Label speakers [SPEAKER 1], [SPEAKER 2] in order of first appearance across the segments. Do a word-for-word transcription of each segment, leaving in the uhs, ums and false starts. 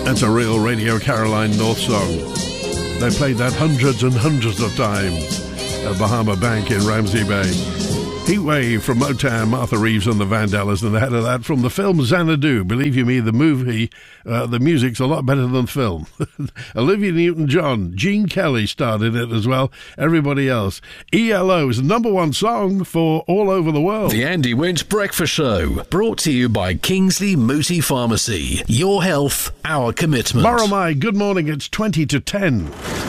[SPEAKER 1] That's a real Radio Caroline North song. They played that hundreds and hundreds of times at Bahama Bank in Ramsey Bay. Heatwave from Motown, Martha Reeves and the Vandellas, and ahead of that from the film Xanadu. Believe you me, the movie, uh, the music's a lot better than film. Olivia Newton-John, Gene Kelly started it as well, everybody else. E L O's number one song for all over the world.
[SPEAKER 2] The Andy Winch Breakfast Show, brought to you by Kingsley Mooti Pharmacy. Your health, our commitment.
[SPEAKER 1] Moramai, good morning, it's twenty to ten.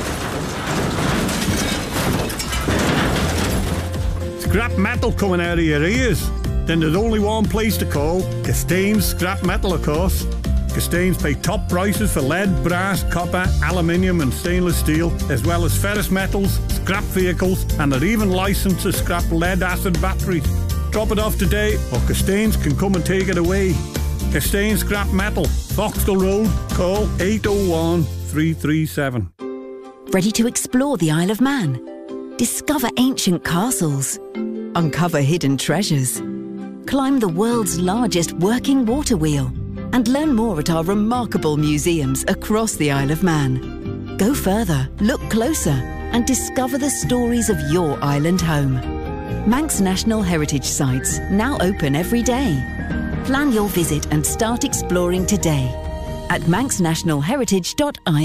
[SPEAKER 3] Scrap metal coming out of your ears? Then there's only one place to call, Castains Scrap Metal, of course. Castains pay top prices for lead, brass, copper, aluminium and stainless steel, as well as ferrous metals, scrap vehicles, and they're even licensed to scrap lead-acid batteries. Drop it off today, or Castains can come and take it away. Castains Scrap Metal, Foxtel Road, call eight oh one, three three seven.
[SPEAKER 4] Ready to explore the Isle of Man? Discover ancient castles. Uncover hidden treasures. Climb the world's largest working water wheel. And learn more at our remarkable museums across the Isle of Man. Go further, look closer, and discover the stories of your island home. Manx National Heritage Sites, now open every day. Plan your visit and start exploring today at manx national heritage dot I E.